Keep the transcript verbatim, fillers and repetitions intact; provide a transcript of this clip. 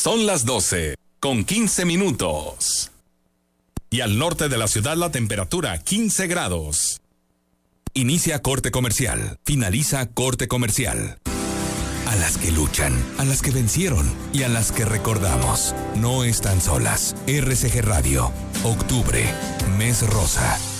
Son las doce, con quince minutos. Y al norte de la ciudad la temperatura quince grados. Inicia corte comercial, finaliza corte comercial. A las que luchan, a las que vencieron y a las que recordamos. No están solas. R C G Radio, octubre, mes rosa.